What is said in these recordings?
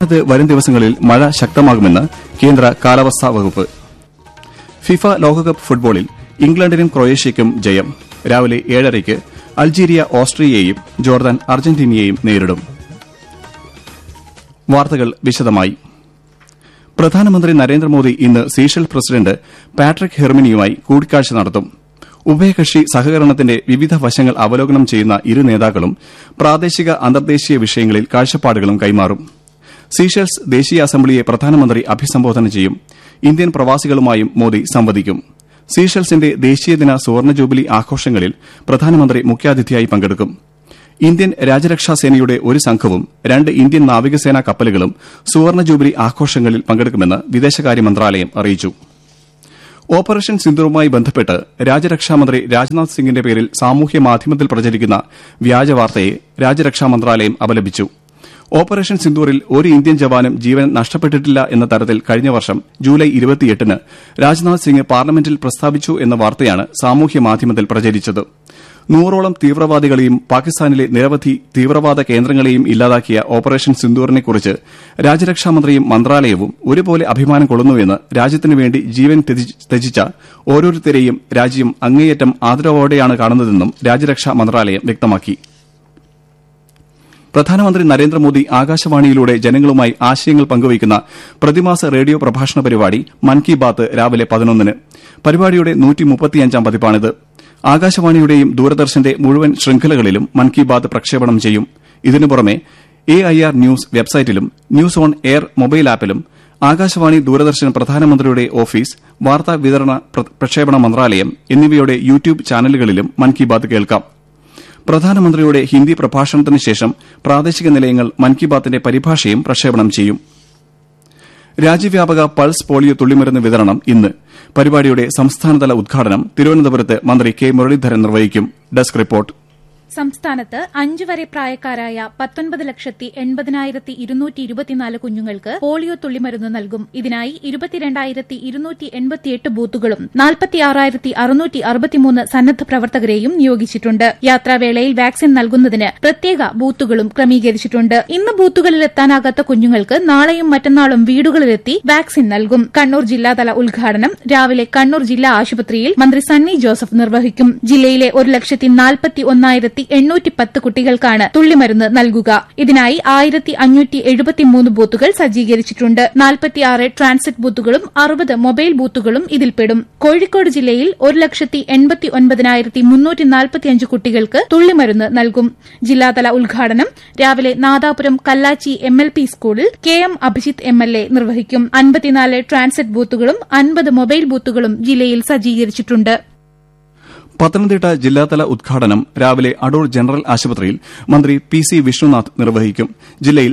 വരും ദിവസങ്ങളിൽ മഴ ശക്തമാകുമെന്ന് കേന്ദ്ര കാലാവസ്ഥാ വകുപ്പ്. ഫിഫ ലോകകപ്പ് ഫുട്ബോളിൽ ഇംഗ്ലണ്ടിനും ക്രൊയേഷ്യയ്ക്കും ജയം. രാവിലെ 7:30-ക്ക് അൾജീരിയ ഓസ്ട്രിയയെയും ജോർദാൻ അർജന്റീനയെയും നേരിടും. വാർത്തകൾ വിശദമായി. പ്രധാനമന്ത്രി നരേന്ദ്രമോദി ഇന്ന് സീഷെൽസ് പ്രസിഡന്റ് പാട്രിക് ഹെർമിനിയുമായി കൂടിക്കാഴ്ച നടത്തും. ഉഭയകക്ഷി സഹകരണത്തിന്റെ വിവിധ വശങ്ങൾ അവലോകനം ചെയ്യുന്ന ഇരു നേതാക്കളും പ്രാദേശിക അന്തർദേശീയ വിഷയങ്ങളിൽ കാഴ്ചപ്പാടുകളും കൈമാറും. സീഷെൽസ് ദേശീയ അസംബ്ലിയെ പ്രധാനമന്ത്രി അഭിസംബോധന ചെയ്യും. ഇന്ത്യൻ പ്രവാസികളുമായും മോദി സംവദിക്കും. സീഷെൽസിന്റെ ദേശീയദിന സുവർണ ജൂബിലി ആഘോഷങ്ങളിൽ പ്രധാനമന്ത്രി മുഖ്യാതിഥിയായി പങ്കെടുക്കും. ഇന്ത്യൻ രാജ്യരക്ഷാസേനയുടെ ഒരു സംഘവും 2 ഇന്ത്യൻ നാവികസേനാ കപ്പലുകളും സുവർണ ജൂബിലി ആഘോഷങ്ങളിൽ പങ്കെടുക്കുമെന്ന് വിദേശകാര്യ മന്ത്രാലയം അറിയിച്ചു. ഓപ്പറേഷൻ സിന്ദൂറുമായി ബന്ധപ്പെട്ട് രാജ്യരക്ഷാമന്ത്രി രാജ്നാഥ് സിംഗിന്റെ പേരിൽ സാമൂഹ്യ മാധ്യമത്തിൽ പ്രചരിക്കുന്ന വ്യാജവാർത്തയെ രാജ്യരക്ഷാ മന്ത്രാലയം അപലപിച്ചു. ഓപ്പറേഷൻ സിന്ദൂറിൽ ഒരു ഇന്ത്യൻ ജവാനും ജീവൻ നഷ്ടപ്പെട്ടിട്ടില്ല എന്ന തരത്തിൽ കഴിഞ്ഞ വർഷം ജൂലൈ 28-ന് രാജ്നാഥ് സിംഗ് പാർലമെന്റിൽ പ്രസ്താവിച്ചു എന്ന വാർത്തയാണ് സാമൂഹ്യ മാധ്യമത്തിൽ പ്രചരിച്ചത്. 100ഓളം തീവ്രവാദികളെയും പാകിസ്ഥാനിലെ നിരവധി തീവ്രവാദ കേന്ദ്രങ്ങളെയും ഇല്ലാതാക്കിയ ഓപ്പറേഷൻ സിന്ദൂറിനെക്കുറിച്ച് രാജ്യരക്ഷാമന്ത്രിയും മന്ത്രാലയവും ഒരുപോലെ അഭിമാനം കൊള്ളുന്നുവെന്ന് രാജ്യത്തിനുവേണ്ടി ജീവൻ ത്യജിച്ച ഓരോരുത്തരെയും രാജ്യം അങ്ങേയറ്റം ആദരവോടെയാണ് കാണുന്നതെന്നും രാജ്യരക്ഷാ മന്ത്രാലയം വ്യക്തമാക്കി. പ്രധാനമന്ത്രി നരേന്ദ്രമോദി ആകാശവാണിയിലൂടെ ജനങ്ങളുമായി ആശയങ്ങൾ പങ്കുവയ്ക്കുന്ന പ്രതിമാസ റേഡിയോ പ്രഭാഷണ പരിപാടി മൻ കി ബാത്ത് രാവിലെ 11-ന്. പരിപാടിയുടെ 135-ാം പതിപ്പാണിത്. ആകാശവാണിയുടെയും ദൂരദർശന്റെ മുഴുവൻ ശൃംഖലകളിലും മൻ കി ബാത്ത് പ്രക്ഷേപണം ചെയ്യും. ഇതിനു പുറമെ AIR ന്യൂസ് വെബ്സൈറ്റിലും news on air mobile ആപ്പിലും Akashvani, Doordarshan, പ്രധാനമന്ത്രിയുടെ ഓഫീസ്, വാർത്താ വിതരണ പ്രക്ഷേപണ മന്ത്രാലയം എന്നിവയുടെ യൂട്യൂബ് ചാനലുകളിലും മൻ കി ബാത്ത് കേൾക്കാം. പ്രധാനമന്ത്രിയുടെ ഹിന്ദി പ്രഭാഷണത്തിന് ശേഷം പ്രാദേശിക നിലയങ്ങൾ മൻ കി ബാത്തിന്റെ പരിഭാഷയും പ്രക്ഷേപണം ചെയ്യും. രാജ്യവ്യാപക പൾസ് പോളിയോ തുള്ളിമരുന്ന് വിതരണം ഇന്ന്. പരിപാടിയുടെ സംസ്ഥാനതല ഉദ്ഘാടനം തിരുവനന്തപുരത്ത് മന്ത്രി കെ മുരളീധരൻ നിർവഹിക്കും. Desk report. സംസ്ഥാനത്ത് 5 വരെ പ്രായക്കാരായ 19,80,224 കുഞ്ഞുങ്ങൾക്ക് പോളിയോ തുള്ളിമരുന്ന് നൽകും. ഇതിനായി 22,288 ബൂത്തുകളും 46,663 സന്നദ്ധ പ്രവർത്തകരെയും നിയോഗിച്ചിട്ടുണ്ട്. യാത്രാവേളയിൽ വാക്സിൻ നൽകുന്നതിന് പ്രത്യേക ബൂത്തുകളും ക്രമീകരിച്ചിട്ടുണ്ട്. ഇന്ന് ബൂത്തുകളിൽ എത്താനാകാത്ത കുഞ്ഞുങ്ങൾക്ക് നാളെയും മറ്റന്നാളും വീടുകളിലെത്തി വാക്സിൻ നൽകും. കണ്ണൂർ ജില്ലാതല ഉദ്ഘാടനം രാവിലെ കണ്ണൂർ ജില്ലാ ആശുപത്രിയിൽ മന്ത്രി സണ്ണി ജോസഫ് നിർവഹിക്കും. ജില്ലയിലെ 1,41,810 കുട്ടികൾക്കാണ് തുള്ളിമരുന്ന് നൽകുക. ഇതിനായി 1,573 ബൂത്തുകൾ സജ്ജീകരിച്ചിട്ടുണ്ട്. 46 ട്രാൻസിറ്റ് ബൂത്തുകളും 60 മൊബൈൽ ബൂത്തുകളും ഇതിൽപ്പെടും. കോഴിക്കോട് ജില്ലയിൽ 1,89,345 കുട്ടികൾക്ക് തുള്ളിമരുന്ന് നൽകും. ജില്ലാതല ഉദ്ഘാടനം രാവിലെ നാദാപുരം കല്ലാച്ചി MLP സ്കൂളിൽ KM അഭിജിത്ത് MLA നിർവഹിക്കും. 54 ട്രാൻസിറ്റ് ബൂത്തുകളും 50 മൊബൈൽ ബൂത്തുകളും ജില്ലയിൽ സജ്ജീകരിച്ചിട്ടുണ്ട്. പത്തനംതിട്ട ജില്ലാതല ഉദ്ഘാടനം രാവിലെ അടൂർ ജനറൽ ആശുപത്രിയിൽ മന്ത്രി PC വിഷ്ണുനാഥ് നിർവഹിക്കും. ജില്ലയിൽ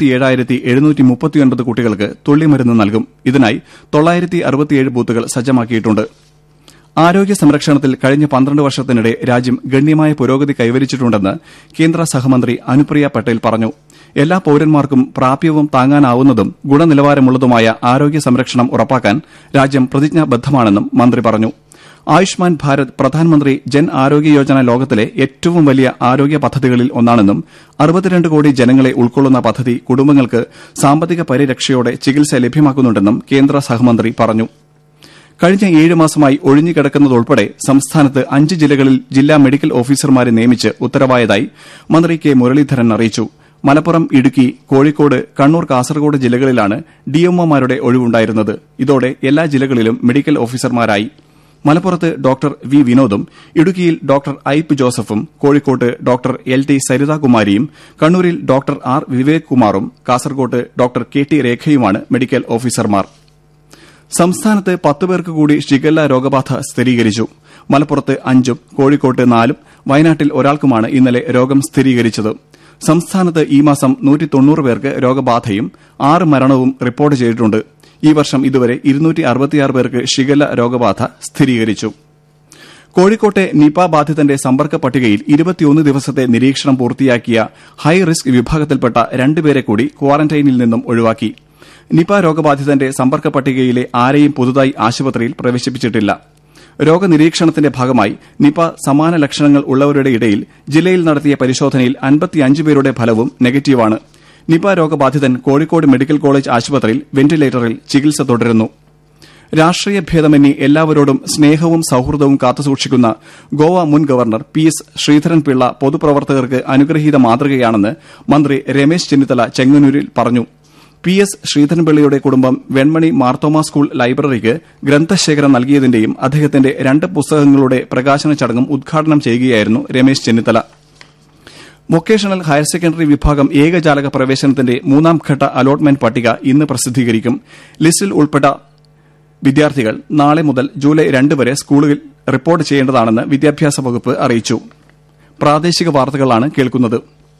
47,739 കുട്ടികൾക്ക് തുള്ളിമരുന്ന് നൽകും. ഇതിനായി 967 ബൂത്തുകൾ സജ്ജമാക്കിയിട്ടുണ്ട്. ആരോഗ്യ സംരക്ഷണത്തിൽ കഴിഞ്ഞ 12 വർഷത്തിനിടെ രാജ്യം ഗണ്യമായ പുരോഗതി കൈവരിച്ചിട്ടുണ്ടെന്ന് കേന്ദ്ര സഹമന്ത്രി അനുപ്രിയ പട്ടേൽ പറഞ്ഞു. എല്ലാ പൌരന്മാർക്കും പ്രാപ്യവും താങ്ങാനാവുന്നതും ഗുണനിലവാരമുള്ളതുമായ ആരോഗ്യ സംരക്ഷണം ഉറപ്പാക്കാൻ രാജ്യം പ്രതിജ്ഞാബദ്ധമാണെന്നും മന്ത്രി പറഞ്ഞു. ആയുഷ്മാൻ ഭാരത്, പ്രധാനമന്ത്രി ജൻ ആരോഗ്യ യോജന ലോകത്തിലെ ഏറ്റവും വലിയ ആരോഗ്യ പദ്ധതികളിൽ ഒന്നാണെന്നും 62 കോടി ജനങ്ങളെ ഉൾക്കൊള്ളുന്ന പദ്ധതി കുടുംബങ്ങൾക്ക് സാമ്പത്തിക പരിരക്ഷയോടെ ചികിത്സ ലഭ്യമാക്കുന്നുണ്ടെന്നും കേന്ദ്ര സഹമന്ത്രി പറഞ്ഞു. കഴിഞ്ഞ 7 മാസമായി ഒഴിഞ്ഞുകിടക്കുന്നതുൾപ്പെടെ സംസ്ഥാനത്ത് 5 ജില്ലകളിൽ ജില്ലാ മെഡിക്കൽ ഓഫീസർമാരെ നിയമിച്ച് ഉത്തരവായതായി മന്ത്രി കെ മുരളീധരൻ അറിയിച്ചു. മലപ്പുറം, ഇടുക്കി, കോഴിക്കോട്, കണ്ണൂർ, കാസർഗോഡ് ജില്ലകളിലാണ് DMOമാരുടെ ഒഴിവുണ്ടായിരുന്നത്. ഇതോടെ എല്ലാ ജില്ലകളിലും മെഡിക്കൽ ഓഫീസർമാരായി. മലപ്പുറത്ത് ഡോക്ടർ വി വിനോദും, ഇടുക്കിയിൽ ഡോക്ടർ ഐപ്പ് ജോസഫും, കോഴിക്കോട്ട് ഡോക്ടർ LT സരിതാകുമാരിയും, കണ്ണൂരിൽ ഡോക്ടർ R വിവേക് കുമാറും, കാസർകോട്ട് ഡോക്ടർ KT രേഖയുമാണ് മെഡിക്കൽ ഓഫീസർമാർ. സംസ്ഥാനത്ത് 10 പേർക്ക് കൂടി ഷിഗല്ല രോഗബാധ സ്ഥിരീകരിച്ചു. മലപ്പുറത്ത് 5ഉം കോഴിക്കോട്ട് 4ഉം വയനാട്ടിൽ ഒരാൾക്കുമാണ് ഇന്നലെ രോഗം സ്ഥിരീകരിച്ചത്. സംസ്ഥാനത്ത് ഈ മാസം 190 പേർക്ക് രോഗബാധയും 6 മരണവും റിപ്പോർട്ട് ചെയ്തിട്ടുണ്ട്. ഈ വർഷം ഇതുവരെ 266 പേർക്ക് ഷിഗല്ല രോഗബാധ സ്ഥിരീകരിച്ചു. കോഴിക്കോട്ടെ നിപ ബാധിതന്റെ സമ്പർക്ക പട്ടികയിൽ 21 ദിവസത്തെ നിരീക്ഷണം പൂർത്തിയാക്കിയ ഹൈ റിസ്ക് വിഭാഗത്തിൽപ്പെട്ട 2 പേരെ കൂടി ക്വാറന്റൈനിൽ നിന്നും ഒഴിവാക്കി. നിപ രോഗബാധിതന്റെ സമ്പർക്ക പട്ടികയിലെ ആരെയും പുതുതായി ആശുപത്രിയിൽ പ്രവേശിപ്പിച്ചിട്ടില്ല. രോഗനിരീക്ഷണത്തിന്റെ ഭാഗമായി നിപ സമാന ലക്ഷണങ്ങൾ ഉള്ളവരുടെ ഇടയിൽ ജില്ലയിൽ നടത്തിയ പരിശോധനയിൽ 55 പേരുടെ ഫലവും നെഗറ്റീവാണ്. നിപ രോഗബാധിതൻ കോഴിക്കോട് മെഡിക്കൽ കോളേജ് ആശുപത്രിയിൽ വെന്റിലേറ്ററിൽ ചികിത്സ തുടരുന്നു. രാഷ്ട്രീയ ഭേദമന്യേ എല്ലാവരോടും സ്നേഹവും സൌഹൃദവും കാത്തുസൂക്ഷിക്കുന്ന ഗോവ മുൻ ഗവർണർ PS ശ്രീധരൻപിള്ള പൊതുപ്രവർത്തകർക്ക് അനുഗ്രഹീത മാതൃകയാണെന്ന് മന്ത്രി രമേശ് ചെന്നിത്തല ചെങ്ങന്നൂരിൽ പറഞ്ഞു. PS ശ്രീധരൻപിള്ളയുടെ കുടുംബം വെൺമണി മാർത്തോമ സ്കൂൾ ലൈബ്രറിക്ക് ഗ്രന്ഥശേഖരം നൽകിയതിന്റെയും അദ്ദേഹത്തിന്റെ 2 പുസ്തകങ്ങളുടെ പ്രകാശന ചടങ്ങും ഉദ്ഘാടനം ചെയ്യുകയായിരുന്നു Ramesh Chennithala. Vocational higher secondary വിഭാഗം ഏകജാലക പ്രവേശനത്തിന്റെ 3ാം ഘട്ട അലോട്ട്മെന്റ് പട്ടിക ഇന്ന് പ്രസിദ്ധീകരിക്കും. ലിസ്റ്റിൽ ഉൾപ്പെട്ട വിദ്യാർത്ഥികൾ നാളെ മുതൽ ജൂലൈ 2 വരെ സ്കൂളിൽ റിപ്പോർട്ട് ചെയ്യേണ്ടതാണെന്ന് വിദ്യാഭ്യാസ വകുപ്പ് അറിയിച്ചു. പ്രാദേശിക വാർത്തകളാണ് കേൾക്കുന്നത്.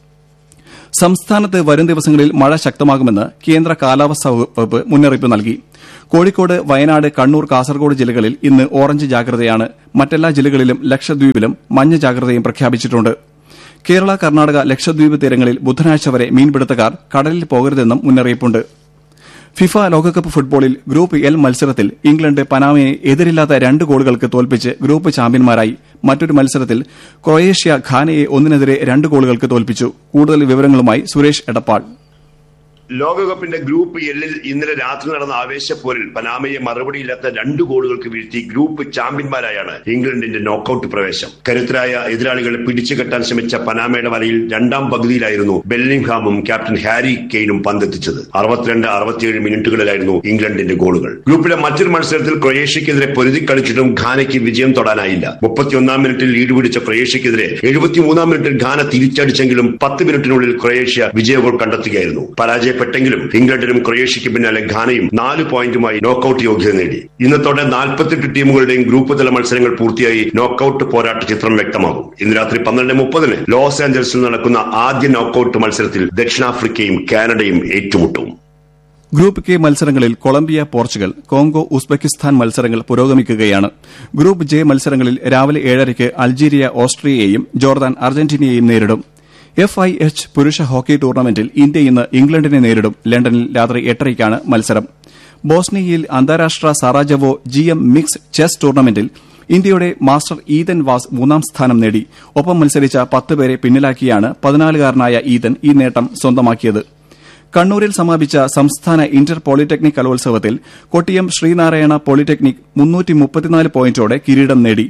സംസ്ഥാനത്ത് വരും ദിവസങ്ങളിൽ മഴ ശക്തമാകുമെന്ന് കേന്ദ്ര കാലാവസ്ഥാ വകുപ്പ് മുന്നറിയിപ്പ് നൽകി. കോഴിക്കോട്, വയനാട്, കണ്ണൂർ, കാസർഗോഡ് ജില്ലകളിൽ ഇന്ന് ഓറഞ്ച് ജാഗ്രതയാണ്. മറ്റെല്ലാ ജില്ലകളിലും ലക്ഷദ്വീപിലും മഞ്ഞ ജാഗ്രതയും പ്രഖ്യാപിച്ചിട്ടുണ്ട്. കേരള, കർണാടക, ലക്ഷദ്വീപ് തീരങ്ങളിൽ ബുധനാഴ്ച വരെ മീൻപിടുത്തക്കാർ കടലിൽ പോകരുതെന്നും മുന്നറിയിപ്പുണ്ട്. ഫിഫ ലോകകപ്പ് ഫുട്ബോളിൽ ഗ്രൂപ്പ് എൽ മത്സരത്തിൽ ഇംഗ്ലണ്ട് പനാമയെ എതിരില്ലാത്ത 2 ഗോളുകൾക്ക് തോൽപ്പിച്ച് ഗ്രൂപ്പ് ചാമ്പ്യന്മാരായി. മറ്റൊരു മത്സരത്തിൽ ക്രൊയേഷ്യ ഘാനയെ 1-നെതിരെ 2 ഗോളുകൾക്ക് തോൽപ്പിച്ചു. കൂടുതൽ വിവരങ്ങളുമായി സുരേഷ് എടപ്പാൾ. ലോകകപ്പിന്റെ ഗ്രൂപ്പ് എല്ലിൽ ഇന്നലെ രാത്രി നടന്ന ആവേശപ്പോരിൽ പനാമയെ മറുപടിയില്ലാത്ത 2 ഗോളുകൾക്ക് വീഴ്ത്തി ഗ്രൂപ്പ് ചാമ്പ്യന്മാരായാണ് ഇംഗ്ലണ്ടിന്റെ നോക്കൌട്ട് പ്രവേശം. കരുത്തരായ എതിരാളികളെ പിടിച്ചുകെട്ടാൻ ശ്രമിച്ച പനാമയുടെ വലയിൽ 2ാം പകുതിയിലായിരുന്നു ബെല്ലിംഗ്ഹാമും ക്യാപ്റ്റൻ ഹാരി കെയ്നും പന്തെത്തിച്ചത്. 62-67 മിനിറ്റുകളിലായിരുന്നു ഇംഗ്ലണ്ടിന്റെ ഗോളുകൾ. ഗ്രൂപ്പിലെ മറ്റൊരു മത്സരത്തിൽ ക്രൊയേഷ്യക്കെതിരെ പൊരുതി കളിച്ചിട്ടും ഘാനയ്ക്ക് വിജയം തൊടാനായില്ല. 31-ാം മിനിറ്റിൽ ലീഡ് പിടിച്ച ക്രൊയേഷ്യക്കെതിരെ 73-ാം മിനിറ്റിൽ ഘാന തിരിച്ചടിച്ചെങ്കിലും 10 മിനിറ്റിനുള്ളിൽ ക്രൊയേഷ്യ വിജയഗോൾ കണ്ടെത്തുകയായിരുന്നു. പരാജയപ്പെട്ടെങ്കിലും ഇംഗ്ലണ്ടിനും ക്രൊയേഷ്യയ്ക്കും പിന്നാലെ ഘാനയും 4 പോയിന്റുമായി നോക്കൌട്ട് യോഗ്യത നേടി. ഇന്നത്തോടെ 48 ടീമുകളുടെയും ഗ്രൂപ്പ് തല മത്സരങ്ങൾ പൂർത്തിയായി നോക്കൌട്ട് പോരാട്ട ചിത്രം വ്യക്തമാകും. ഇന്ന് രാത്രി 12:30 ലോസ് ആഞ്ചൽസിൽ നടക്കുന്ന ആദ്യ നോക്കൌട്ട് മത്സരത്തിൽ ദക്ഷിണാഫ്രിക്കയും കാനഡയും ഏറ്റുമുട്ടും. ഗ്രൂപ്പ് കെ മത്സരങ്ങളിൽ കൊളംബിയ, പോർച്ചുഗൽ, കോങ്കോ, ഉസ്ബെക്കിസ്ഥാൻ മത്സരങ്ങൾ പുരോഗമിക്കുകയാണ്. ഗ്രൂപ്പ് ജെ മത്സരങ്ങളിൽ രാവിലെ 7:30 അൾജീരിയ ഓസ്ട്രിയയെയും ജോർദാൻ അർജന്റീനയെയും നേരിടും. FIH പുരുഷ ഹോക്കി ടൂർണമെന്റിൽ ഇന്ത്യ ഇന്ന് ഇംഗ്ലണ്ടിനെ നേരിടും. ലണ്ടനിൽ രാത്രി 8:30 മത്സരം. ബോസ്നിയയിൽ അന്താരാഷ്ട്ര സാറാജവോ GM മിക്സ് ചെസ് ടൂർണമെന്റിൽ ഇന്ത്യയുടെ മാസ്റ്റർ ഈതൻ വാസ് 3ാം സ്ഥാനം നേടി. ഒപ്പം മത്സരിച്ച 10 പേരെ പിന്നിലാക്കിയാണ് 14-കാരനായ ഈതൻ ഈ നേട്ടം സ്വന്തമാക്കിയത്. കണ്ണൂരിൽ സമാപിച്ച സംസ്ഥാന ഇന്റർ പോളിടെക്നിക് കലോത്സവത്തിൽ കൊട്ടിയം ശ്രീനാരായണ പോളിടെക്നിക് 334 പോയിന്റോടെ കിരീടം നേടി.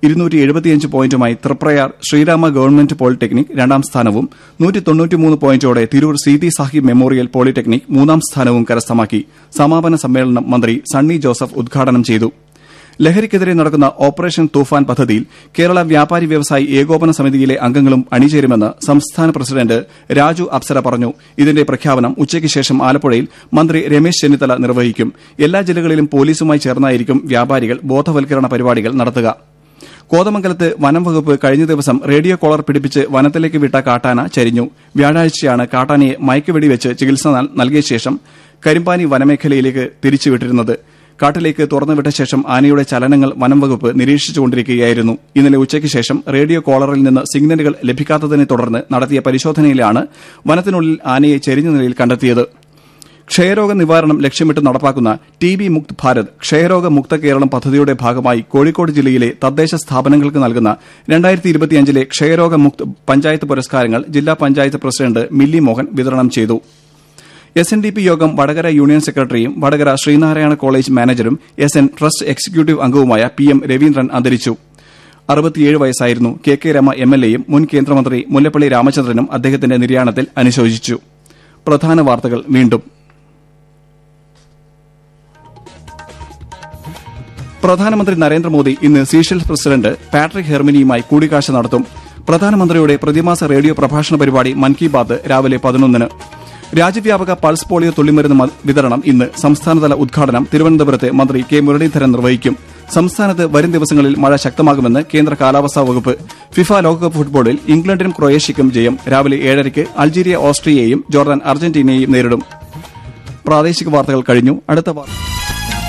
275 പോയിന്റുമായി തൃപ്രയാർ ശ്രീരാമ ഗവൺമെന്റ് പോളിടെക്നിക് 2ാം സ്ഥാനവും 193 പോയിന്റോടെ തിരൂർ സീതി സാഹിബ് മെമ്മോറിയൽ പോളിടെക്നിക് 3ാം സ്ഥാനവും കരസ്ഥമാക്കി. സമാപന സമ്മേളനം മന്ത്രി സണ്ണി ജോസഫ് ഉദ്ഘാടനം ചെയ്തു. ലഹരിക്കെതിരെ നടക്കുന്ന ഓപ്പറേഷൻ തൂഫാൻ പദ്ധതിയിൽ കേരള വ്യാപാരി വ്യവസായി ഏകോപന സമിതിയിലെ അംഗങ്ങളും അണിചേരുമെന്ന് സംസ്ഥാന പ്രസിഡന്റ് രാജു അപ്സര പറഞ്ഞു. ഇതിന്റെ പ്രഖ്യാപനം ഉച്ചയ്ക്ക് ശേഷം ആലപ്പുഴയിൽ മന്ത്രി രമേശ് ചെന്നിത്തല നിർവഹിക്കും. എല്ലാ ജില്ലകളിലും പോലീസുമായി ചേർന്നായിരിക്കും വ്യാപാരികൾ ബോധവൽക്കരണ പരിപാടികൾ നടത്തുക. കോതമംഗലത്ത് വനം വകുപ്പ് കഴിഞ്ഞ ദിവസം റേഡിയോ കോളർ പിടിപ്പിച്ച് വനത്തിലേക്ക് വിട്ട കാട്ടാന ചരിഞ്ഞു. വ്യാഴാഴ്ചയാണ് കാട്ടാനയെ മയക്കുവെടിവെച്ച് ചികിത്സ നൽകിയ ശേഷം കരിമ്പാനി വനമേഖലയിലേക്ക് തിരിച്ചുവിട്ടിരുന്നത്. കാട്ടിലേക്ക് തുറന്നുവിട്ട ശേഷം ആനയുടെ ചലനങ്ങൾ വനം വകുപ്പ് നിരീക്ഷിച്ചുകൊണ്ടിരിക്കുകയായിരുന്നു. ഇന്നലെ ഉച്ചയ്ക്ക് ശേഷം റേഡിയോ കോളറിൽ നിന്ന് സിഗ്നലുകൾ ലഭിക്കാത്തതിനെ തുടർന്ന് നടത്തിയ പരിശോധനയിലാണ് വനത്തിനുള്ളിൽ ആനയെ ചെരിഞ്ഞ നിലയിൽ കണ്ടെത്തിയത്. ക്ഷയരോഗ നിവാരണം ലക്ഷ്യമിട്ട് നടപ്പാക്കുന്ന TB മുക്ത് ഭാരത് ക്ഷയരോഗ മുക്ത കേരളം പദ്ധതിയുടെ ഭാഗമായി കോഴിക്കോട് ജില്ലയിലെ തദ്ദേശ സ്ഥാപനങ്ങൾക്ക് നൽകുന്ന 2025 ക്ഷയരോഗ മുക്ത് പഞ്ചായത്ത് പുരസ്കാരങ്ങൾ ജില്ലാ പഞ്ചായത്ത് പ്രസിഡന്റ് മില്ലി മോഹൻ വിതരണം ചെയ്തു. SNDP യോഗം വടകര യൂണിയൻ സെക്രട്ടറിയും Vadakara Sreenarayana college മാനേജരും SN trust executive അംഗവുമായ PM രവീന്ദ്രൻ അന്തരിച്ചു. 67 വയസ്സായിരുന്നു. KK രമ MLAയും മുൻ കേന്ദ്രമന്ത്രി മുല്ലപ്പള്ളി രാമചന്ദ്രനും അദ്ദേഹത്തിന്റെ നിര്യാണത്തിൽ അനുശോചിച്ചു. പ്രധാന വാർത്തകൾ വീണ്ടും. പ്രധാനമന്ത്രി നരേന്ദ്രമോദി ഇന്ന് സീഷെൽസ് പ്രസിഡന്റ് പാട്രിക് ഹെർമിനിയുമായി കൂടിക്കാഴ്ച നടത്തും. പ്രധാനമന്ത്രിയുടെ പ്രതിമാസ റേഡിയോ പ്രഭാഷണ പരിപാടി മൻ കി ബാത്ത് രാവിലെ 11-ന്. രാജ്യവ്യാപക പൾസ് പോളിയോ തുള്ളിമരുന്ന് വിതരണം ഇന്ന്. സംസ്ഥാനതല ഉദ്ഘാടനം തിരുവനന്തപുരത്ത് മന്ത്രി K മുരളീധരൻ നിർവഹിക്കും. സംസ്ഥാനത്ത് വരും ദിവസങ്ങളിൽ മഴ ശക്തമാകുമെന്ന് കേന്ദ്ര കാലാവസ്ഥാ വകുപ്പ്. ഫിഫ ലോകകപ്പ് ഫുട്ബോളിൽ ഇംഗ്ലണ്ടിനും ക്രൊയേഷ്യയ്ക്കും ജയം. രാവിലെ 7:30 അൾജീരിയ ഓസ്ട്രിയയെയും ജോർദാൻ അർജന്റീനയെയും നേരിടും. പ്രാദേശിക വാർത്തകൾ കഴിഞ്ഞു. അടുത്ത വാർത്ത